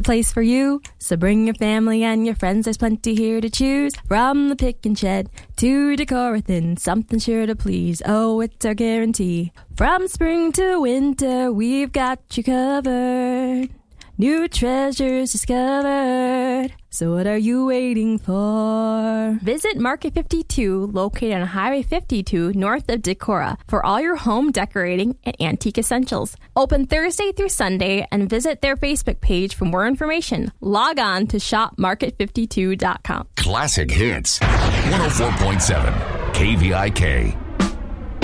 place for you. So bring your family and your friends, there's plenty here to choose. From the pick and shed to Decorathon, something sure to please. Oh, it's our guarantee. From spring to winter, we've got you covered. New treasures discovered. So what are you waiting for? Visit Market 52, located on Highway 52, north of Decorah, for all your home decorating and antique essentials. Open Thursday through Sunday, and visit their Facebook page for more information. Log on to shopmarket52.com. Classic Hits, 104.7 KVIK.